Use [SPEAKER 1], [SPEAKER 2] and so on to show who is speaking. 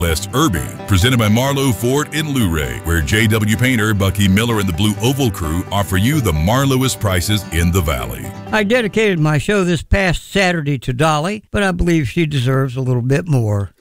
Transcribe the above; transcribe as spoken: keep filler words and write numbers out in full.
[SPEAKER 1] West Irby, presented by Marlowe Ford in Luray, where J W Painter, Bucky Miller, and the Blue Oval crew offer you the Marlowest prices in the Valley.
[SPEAKER 2] I dedicated my show this past Saturday to Dolly, but I believe she deserves a little bit more.